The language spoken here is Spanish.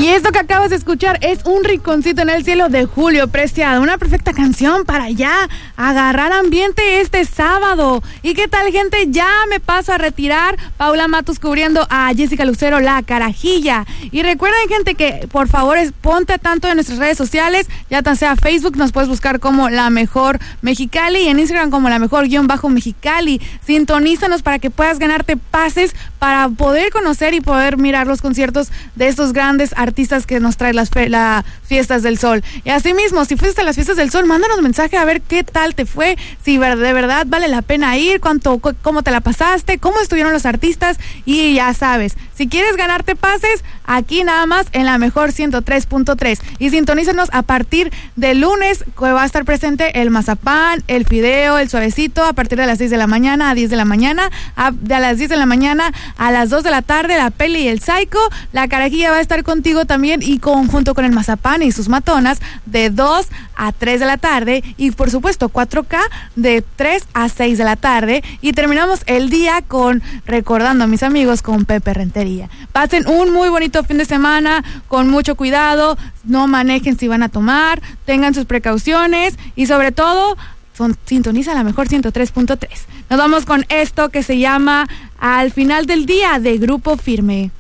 Y esto que acabas de escuchar es Un rinconcito en el cielo de Julio Preciado. Una perfecta canción para ya agarrar ambiente este sábado. ¿Y qué tal, gente? Ya me paso a retirar. Paula Matus cubriendo a Jessica Lucero, La Carajilla. Y recuerden, gente, que por favor ponte tanto en nuestras redes sociales, ya tan sea Facebook, nos puedes buscar como La Mejor Mexicali, y en Instagram como La Mejor_Mexicali. Sintonízanos para que puedas ganarte pases para poder conocer y poder mirar los conciertos de estos grandes artistas que nos traen las Fiestas del Sol. Y asimismo, si fuiste a las Fiestas del Sol, mándanos mensaje a ver qué tal te fue, si de verdad vale la pena ir, cómo te la pasaste, cómo estuvieron los artistas. Y ya sabes, si quieres ganarte pases, aquí nada más en La Mejor 103.3. Y sintonízanos a partir de lunes, que va a estar presente el mazapán, el fideo, el suavecito, a partir de las 6 de la mañana a 10 de la mañana, de las 10 de la mañana a las 2 de la tarde, la Peli y el Psycho. La Carajilla va a estar contigo también, y junto con el mazapán y sus matonas, de 2 a 3 de la tarde, y por supuesto 4K de 3 a 6 de la tarde. Y terminamos el día recordando a mis amigos con Pepe Rentería. Pasen un muy bonito fin de semana, con mucho cuidado, no manejen si van a tomar, tengan sus precauciones, y sobre todo sintoniza La Mejor 103.3. Nos vamos con esto que se llama Al Final del Día, de Grupo Firme.